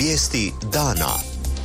Vijesti dana.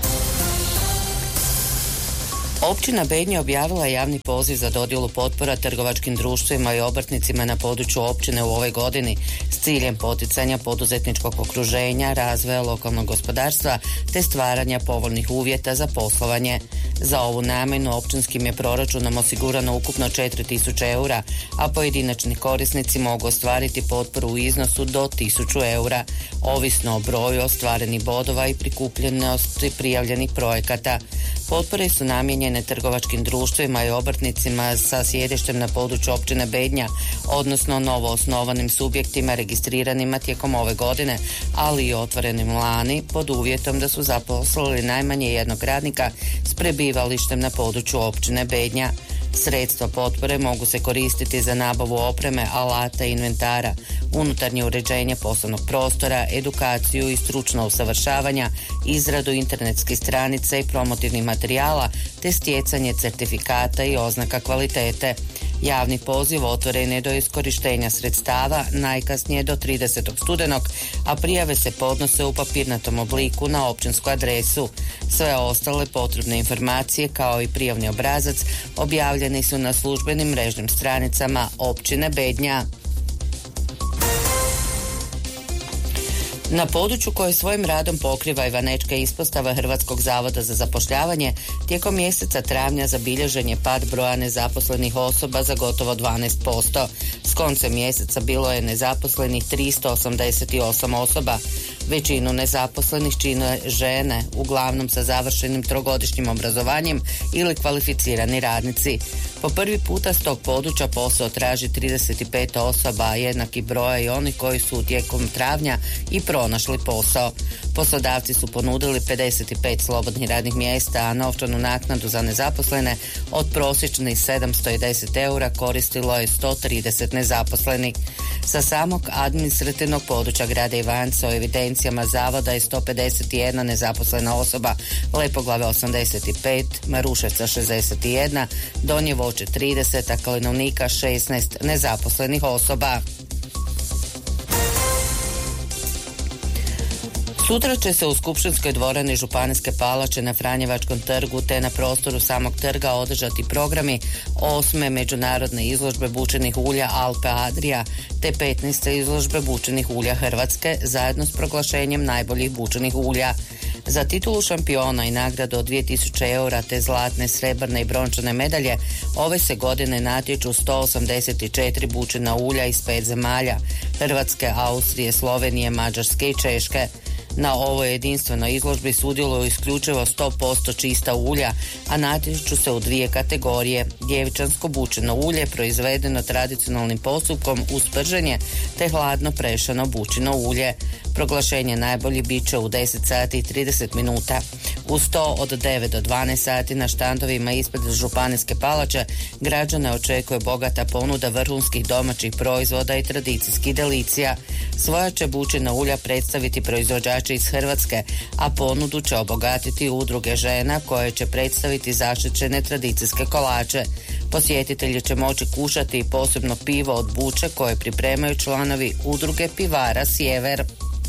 Općina Bednje objavila javni poziv za dodjelu potpora trgovačkim društvima i obrtnicima na području općine u ovoj godini s ciljem poticanja poduzetničkog okruženja, razvoja lokalnog gospodarstva te stvaranja povoljnih uvjeta za poslovanje. Za ovu namjenu općinskim je proračunom osigurano ukupno 4.000 eura, a pojedinačni korisnici mogu ostvariti potporu u iznosu do 1.000 eura, ovisno o broju ostvarenih bodova i prikupljenosti prijavljenih projekata. Potpore su namijenjene trgovačkim društvima i obrtnicima sa sjedištem na području općine Bednja, odnosno novo osnovanim subjektima registriranima tijekom ove godine, ali i otvorenim lani pod uvjetom da su zaposlili najmanje jednog radnika s prebivalištem na području općine Bednja. Sredstva potpore mogu se koristiti za nabavu opreme, alata i inventara, unutarnje uređenje poslovnog prostora, edukaciju i stručno usavršavanja, izradu internetskih stranica i promotivnih materijala, te stjecanje certifikata i oznaka kvalitete. Javni poziv otvoren je do iskorištenja sredstava najkasnije do 30. studenog, a prijave se podnose u papirnatom obliku na općinsku adresu. Sve ostale potrebne informacije kao i prijavni obrazac objavljeni su na službenim mrežnim stranicama općine Bednja. Na području koje svojim radom pokriva Ivanečka ispostava Hrvatskog zavoda za zapošljavanje, tijekom mjeseca travnja zabilježen je pad broja nezaposlenih osoba za gotovo 12%. S koncem mjeseca bilo je nezaposlenih 388 osoba. Većinu nezaposlenih čine žene, uglavnom sa završenim trogodišnjim obrazovanjem ili kvalificirani radnici. Po prvi puta s tog područja posao traži 35 osoba, jednaki broja i onih koji su tijekom travnja i pronašli posao. Poslodavci su ponudili 55 slobodnih radnih mjesta, a novčanu naknadu za nezaposlene od prosječnih 710 eura koristilo je 130 nezaposlenih. Sa samog administrativnog područja grada Ivanca u evidencijama zavoda je 151 nezaposlena osoba, Lepoglave 85, Maruševca 61, Donje Voće 30, a Klinovnika 16 nezaposlenih osoba. Sutra će se u Skupštinskoj dvorani Županijske palače na Franjevačkom trgu te na prostoru samog trga održati programi 8. međunarodne izložbe bučenih ulja Alpe Adria te 15. izložbe bučenih ulja Hrvatske zajedno s proglašenjem najboljih bučenih ulja. Za titulu šampiona i nagradu od 2000 eura te zlatne, srebrne i brončane medalje ove se godine natječu 184 bučena ulja iz 5 zemalja: Hrvatske, Austrije, Slovenije, Mađarske i Češke. Na ovoj jedinstvenoj izložbi sudjeluju isključivo 100% čista ulja, a natječu se u 2 kategorije: djevičansko bučeno ulje proizvedeno tradicionalnim postupkom uz prženje te hladno prešano bučino ulje. Proglašenje najbolji bit će u 10 sati i 30 minuta. Uz to od 9 do 12 sati na štandovima ispred Županijske palače građane očekuje bogata ponuda vrhunskih domaćih proizvoda i tradicijskih delicija. Svoja će bučina ulja predstaviti proizvođači iz Hrvatske, a ponudu će obogatiti udruge žena koje će predstaviti zaštićene tradicijske kolače. Posjetitelji će moći kušati posebno pivo od buče koje pripremaju članovi udruge pivara Sjever.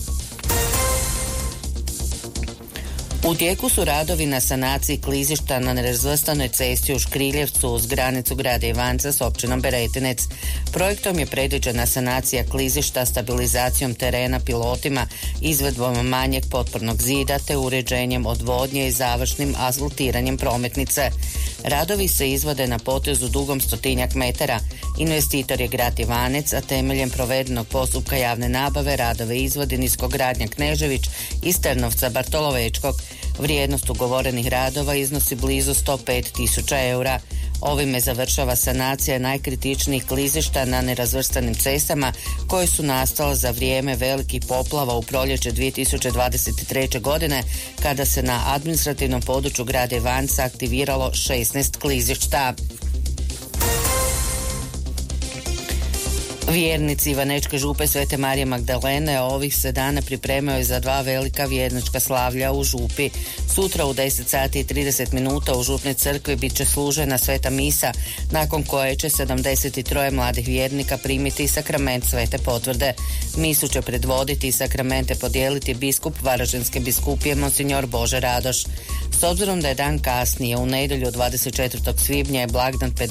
U tijeku su radovi na sanaciji klizišta na nerazvrstanoj cesti u Škriljevcu uz granicu grada Ivanca s općinom Beretinec. Projektom je predviđena sanacija klizišta stabilizacijom terena pilotima, izvedbom manjeg potpornog zida te uređenjem odvodnje i završnim asfaltiranjem prometnice. Radovi se izvode na potezu dugom 100 metara. Investitor je grad Ivanec, a temeljem provedenog postupka javne nabave radove izvodi Niskogradnja Knežević iz Trnovca Bartolovečkog. Vrijednost ugovorenih radova iznosi blizu 105.000 eura. Ovime završava sanacija najkritičnijih klizišta na nerazvrstanim cestama koje su nastale za vrijeme velikih poplava u proljeće 2023. godine, kada se na administrativnom području grada Ivanca aktiviralo 16 klizišta. Vjernici Ivanečke župe Svete Marije Magdalene ovih se dana pripremaju za 2 velika vjernička slavlja u župi. Sutra u 10 sati i 30 minuta u župnoj crkvi bit će služena sveta misa, nakon koje će 73 mladih vjernika primiti sakrament svete potvrde. Misu će predvoditi i sakramente podijeliti biskup Varaždinske biskupije monsignor Bože Radoš. S obzirom da je dan kasnije, u nedjelju 24. svibnja je blagdan